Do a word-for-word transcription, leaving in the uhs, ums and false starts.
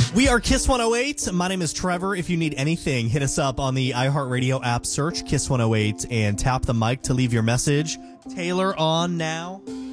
We are Kiss one oh eight. My name is Trevor. If you need anything, hit us up on the iHeartRadio app, search Kiss one oh eight, and tap the mic to leave your message. Taylor on now.